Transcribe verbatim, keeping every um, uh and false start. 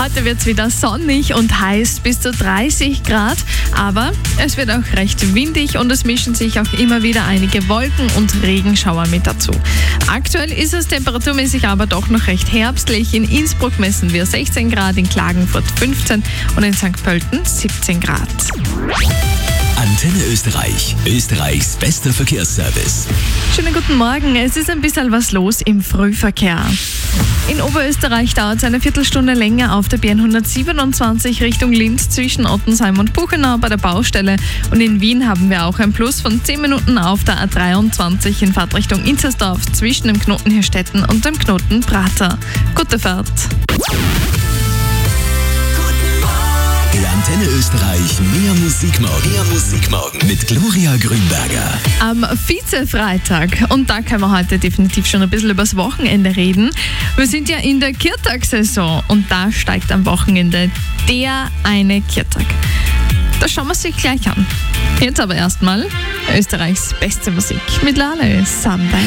Heute wird es wieder sonnig und heiß, bis zu dreißig Grad. Aber es wird auch recht windig und es mischen sich auch immer wieder einige Wolken und Regenschauer mit dazu. Aktuell ist es temperaturmäßig aber doch noch recht herbstlich. In Innsbruck messen wir sechzehn Grad, in Klagenfurt fünfzehn und in Sankt Pölten siebzehn Grad. Antenne Österreich, Österreichs bester Verkehrsservice. Schönen guten Morgen. Es ist ein bisschen was los im Frühverkehr. In Oberösterreich dauert es eine Viertelstunde länger auf der B N hundertsiebenundzwanzig Richtung Linz zwischen Ottensheim und Buchenau bei der Baustelle. Und in Wien haben wir auch ein Plus von zehn Minuten auf der A dreiundzwanzig in Fahrtrichtung Inzersdorf zwischen dem Knoten Hirstetten und dem Knoten Prater. Gute Fahrt. Der Antenne Österreich Mehr Musik morgen. Mehr Musik morgen mit Gloria Grünberger. Am Vize-Freitag, und da können wir heute definitiv schon ein bisschen übers Wochenende reden. Wir sind ja in der Kirtag-Saison und da steigt am Wochenende der eine Kirtag. Das schauen wir uns gleich an. Jetzt aber erstmal Österreichs beste Musik mit Lale Sunday.